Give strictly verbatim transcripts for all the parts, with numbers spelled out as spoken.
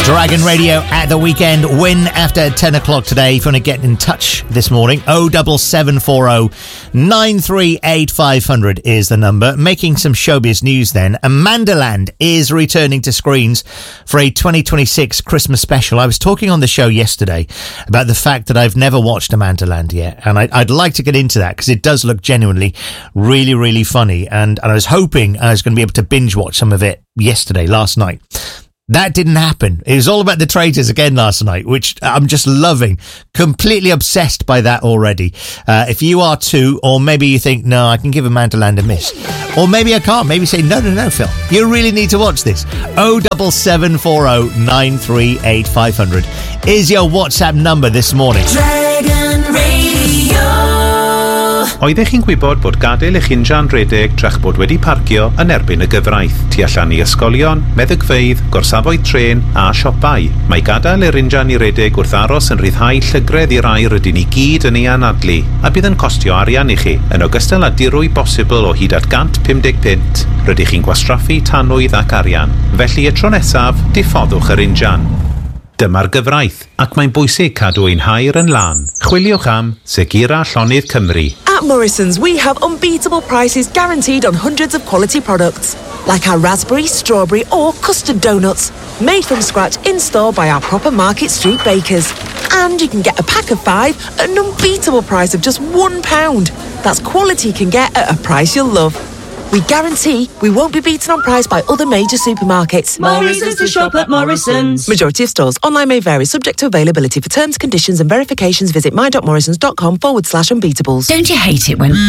Dragon Radio at the weekend. Win after ten o'clock today. If you want to get in touch this morning, oh seven seven four oh nine three eight five hundred is the number. Making some showbiz news then. Amandaland is returning to screens for a twenty twenty-six Christmas special. I was talking on the show yesterday about the fact that I've never watched Amandaland yet, and I, I'd like to get into that because it does look genuinely really, really funny, and, and I was hoping I was going to be able to binge watch some of it yesterday, last night. That didn't happen. It was all about the traitors again last night, which I'm just loving. Completely obsessed by that already. Uh, if you are too, or maybe you think, no, I can give Amandaland a miss. Or maybe I can't. Maybe say, no, no, no, Phil. You really need to watch this. oh seven seven four oh nine three eight five hundred is your WhatsApp number this morning. Dragon Radio. Oeddech chi'n gwybod bod gadael eich injan redeg trach bod wedi parcio yn erbyn y gyfraith, tu allan i ysgolion, meddygfeydd, gorsafoedd tren a siopau. Mae gadael yr injan i redeg wrth aros yn rhyddhau llygredd i'r air ydyn ni gyd yn ei anadlu, a bydd yn costio arian i chi, yn ogystal â dirwy bosibl o hyd at gant pum deg pint. Rydych chi'n gwastraffu tanwydd ac arian. Felly y tro nesaf, diffoddwch yr injan. Dyma'r gyfraith, ac mae'n bwysig cadw ein hair yn lan. Chwiliwch am Segura Llonydd Cymru. At Morrison's, we have unbeatable prices guaranteed on hundreds of quality products, like our raspberry, strawberry or custard donuts, made from scratch in-store by our proper Market Street bakers. And you can get a pack of five at an unbeatable price of just one pound. That's quality you can get at a price you'll love. We guarantee we won't be beaten on price by other major supermarkets. More reasons to shop at Morrison's. Majority of stores. Online may vary, subject to availability. For terms, conditions and verifications, visit my.morrisons.com forward slash unbeatables. Don't you hate it when...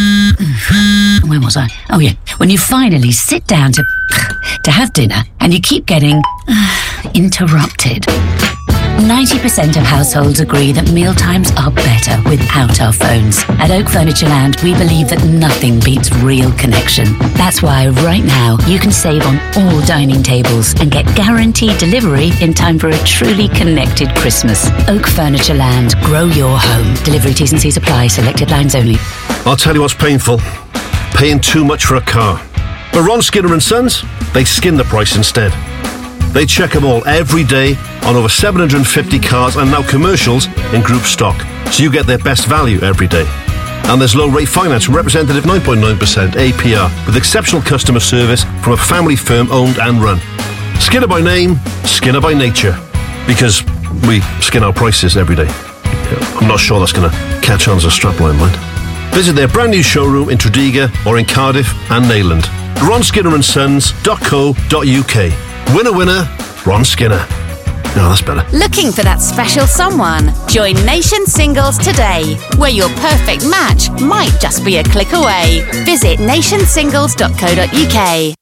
Where was I? Oh, yeah. When you finally sit down to... to have dinner and you keep getting... interrupted. ninety percent of households agree that mealtimes are better without our phones. At Oak Furniture Land, we believe that nothing beats real connection. That's why right now you can save on all dining tables and get guaranteed delivery in time for a truly connected Christmas. Oak Furniture Land. Grow your home. Delivery T's and C's apply. Selected lines only. I'll tell you what's painful. Paying too much for a car. But Ron Skinner and Sons, they skin the price instead. They check them all every day on over seven hundred fifty cars and now commercials in group stock, so you get their best value every day. And there's low-rate finance from representative nine point nine percent A P R with exceptional customer service from a family firm owned and run. Skinner by name, Skinner by nature, because we skin our prices every day. I'm not sure that's going to catch on as a strapline, mind. Visit their brand new showroom in Tredegar or in Cardiff and Neyland. ron skinner and sons dot co dot uk. Winner, winner, Ron Skinner. No, that's better. Looking for that special someone? Join Nation Singles today, where your perfect match might just be a click away. Visit nation singles dot co dot uk.